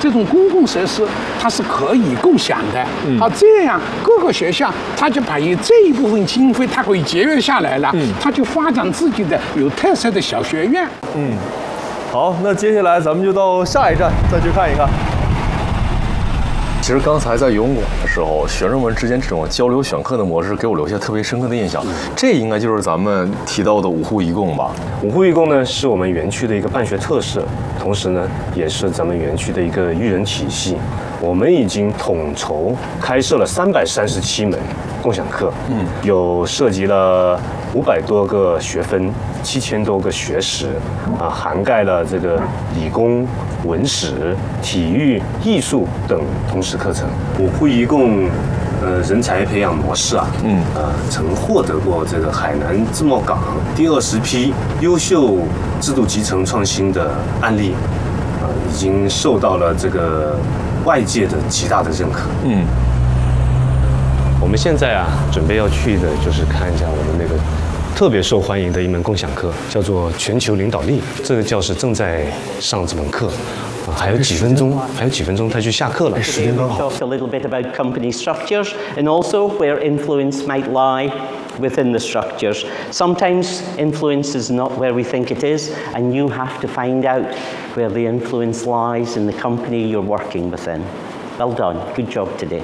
这种公共设施它是可以共享的。好，这样各个学校它就把这一部分经费它可以节约下来了，它就发展自己的有特色的小学院。 好，那接下来咱们就到下一站再去看一看。其实刚才在游泳馆的时候，学生们之间这种交流选课的模式给我留下特别深刻的印象。这应该就是咱们提到的五户一共吧？ 五户一共呢，是我们园区的一个办学特色，同时呢，也是咱们园区的一个育人体系。我们已经统筹开设了337门共享课，有涉及了500多个学分，7000多个学时，涵盖了这个理工、文史、体育、艺术等通识课程。五户一共人才培养模式曾获得过这个海南自贸港第20批优秀制度集成创新的案例，已经受到了这个外界的极大的认可。我们现在准备要去的就是看一下我们那个特别受欢迎的一门共享课，叫做全球领导力。这个教室正在上这门课。还有几分钟，他就下课了。时间刚好。 Talk a little bit about company structures and also where influence might lie within the structures. Sometimes influence is not where we think it is, and you have to find out where the influence lies in the company you're working within. Well done. Good job today.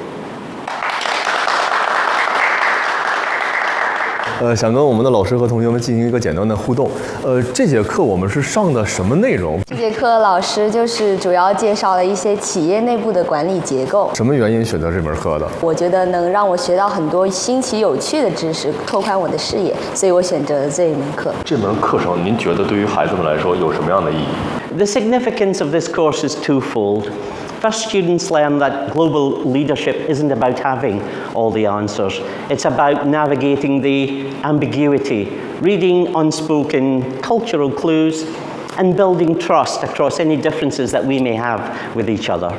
想跟我们的老师和同学们进行一个简单的互动。这节课我们是上的什么内容？ 这节课老师就是主要介绍了一些企业内部的管理结构。 什么原因选择这门课的？ 我觉得能让我学到很多新奇有趣的知识，拓宽我的视野，所以我选择了这一门课。 这门课程您觉得对于孩子们来说有什么样的意义？ The significance of this course is twofold. First, students learn that global leadership isn't about having all the answers. It's about navigating the ambiguity, reading unspoken cultural clues, and building trust across any differences that we may have with each other.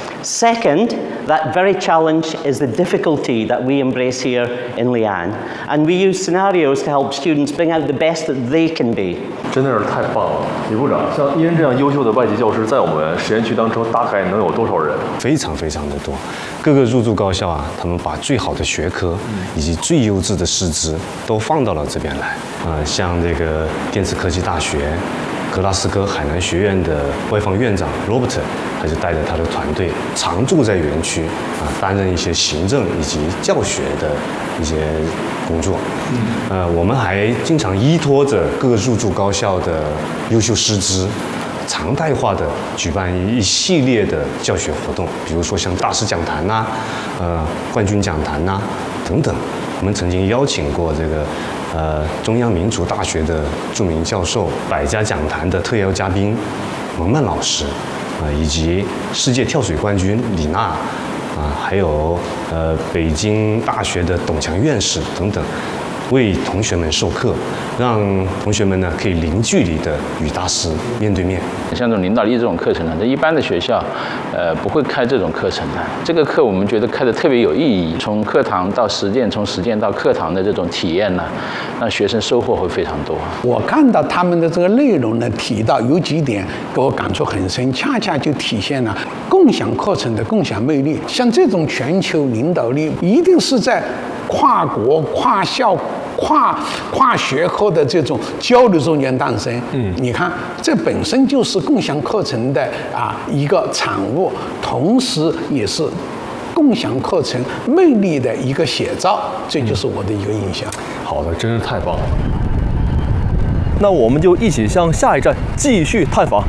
Second, that very challenge is the difficulty that we embrace here in Leanne. And we use scenarios to help students bring out the best that they can be. 真的是太棒了，李部长！像伊恩这样优秀的外籍教师，在我们实验区当中大概能有多少人？ 非常非常的多，各个入驻高校他们把最好的学科以及最优质的师资都放到了这边来。像这个电子科技大学。 格拉斯哥海南学院的外方院长 Robert， 他就带着他的团队常驻在园区，担任一些行政以及教学的一些工作。我们还经常依托着各个入驻高校的优秀师资，常态化的举办一系列的教学活动，比如说像大师讲坛冠军讲坛等等。我们曾经邀请过这个。 中央民族大学的著名教授、百家讲坛的特邀嘉宾蒙曼老师，以及世界跳水冠军李娜，还有北京大学的董强院士等等，为同学们授课，让同学们呢可以零距离的与大师面对面。 像这种领导力这种课程呢，在一般的学校，不会开这种课程的。这个课我们觉得开的特别有意义，从课堂到实践，从实践到课堂的这种体验呢，让学生收获会非常多。 我看到他们的这个内容呢，提到有几点给我感触很深，恰恰就体现了共享课程的共享魅力。像这种全球领导力，一定是在跨国、跨校。跨学科的这种交流中间诞生，你看，这本身就是共享课程的一个产物，同时也是共享课程魅力的一个写照，这就是我的一个印象。 好的，真是太棒了。那我们就一起向下一站继续探访。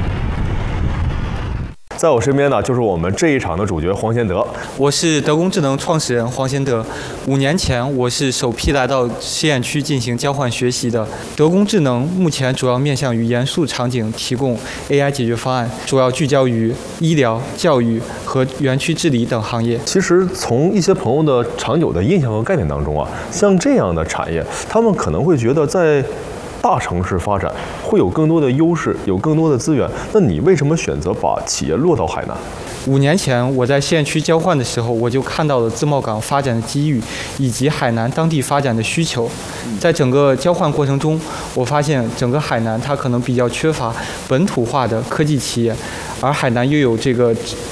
在我身边呢，就是我们这一场的主角黄贤德。 我是德工智能创始人黄贤德。5年前，我是首批来到实验区进行交换学习的。德工智能目前主要面向于严肃场景提供 AI 解决方案，主要聚焦于医疗、教育和园区治理等行业。 其实从一些朋友的长久的印象和概念当中像这样的产业，他们可能会觉得在 大城市发展会有更多的优势，有更多的资源。那你为什么选择把企业落到海南 ？5年前我在实验区交换的时候，我就看到了自贸港发展的机遇，以及海南当地发展的需求。在整个交换过程中，我发现整个海南它可能比较缺乏本土化的科技企业，而海南又有这个